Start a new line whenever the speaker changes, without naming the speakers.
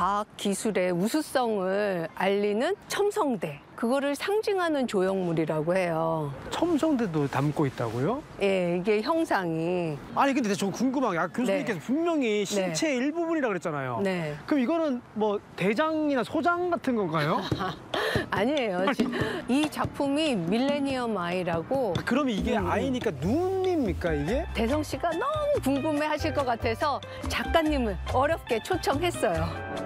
과학 기술의 우수성을 알리는 첨성대. 그거를 상징하는 조형물이라고 해요.
첨성대도 담고 있다고요?
예, 이게 형상이.
아니 근데 저 궁금한 게 교수님께서
네.
분명히 신체의 일부분이라고 그랬잖아요.
네.
그럼 이거는 뭐 대장이나 소장 같은 건가요?
아니에요. 이 작품이 밀레니엄 아이라고.
그러면 이게 아이니까 눈입니까 이게?
대성 씨가 너무 궁금해 하실 것 같아서 작가님을 어렵게 초청했어요.